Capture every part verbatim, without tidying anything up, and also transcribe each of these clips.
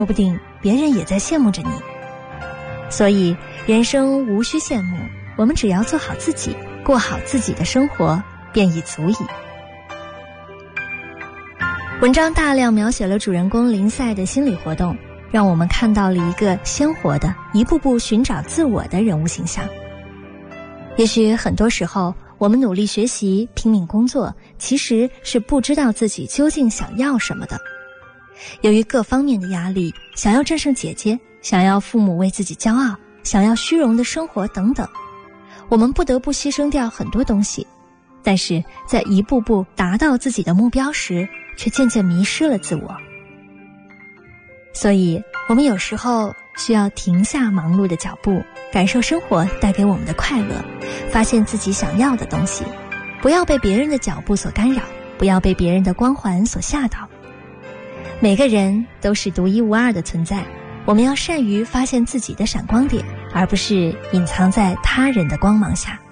说不定别人也在羡慕着你。所以人生无需羡慕，我们只要做好自己，过好自己的生活，便已足矣。文章大量描写了主人公林赛的心理活动，让我们看到了一个鲜活的一步步寻找自我的人物形象。也许很多时候我们努力学习拼命工作，其实是不知道自己究竟想要什么的。由于各方面的压力，想要战胜姐姐，想要父母为自己骄傲，想要虚荣的生活等等，我们不得不牺牲掉很多东西，但是在一步步达到自己的目标时，却渐渐迷失了自我。所以我们有时候需要停下忙碌的脚步，感受生活带给我们的快乐，发现自己想要的东西，不要被别人的脚步所干扰，不要被别人的光环所吓倒。每个人都是独一无二的存在，我们要善于发现自己的闪光点，而不是隐藏在他人的光芒下。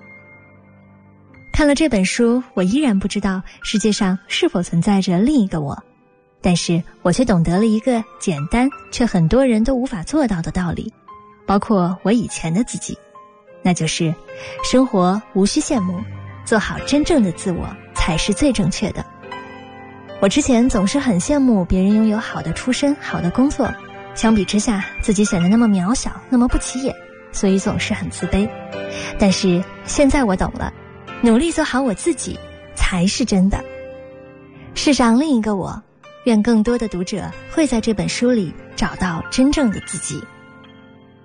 看了这本书，我依然不知道世界上是否存在着另一个我，但是我却懂得了一个简单却很多人都无法做到的道理，包括我以前的自己，那就是生活无需羡慕，做好真正的自我才是最正确的。我之前总是很羡慕别人拥有好的出身，好的工作，相比之下自己显得那么渺小，那么不起眼，所以总是很自卑。但是现在我懂了，努力做好我自己才是真的。世上另一个我，愿更多的读者会在这本书里找到真正的自己。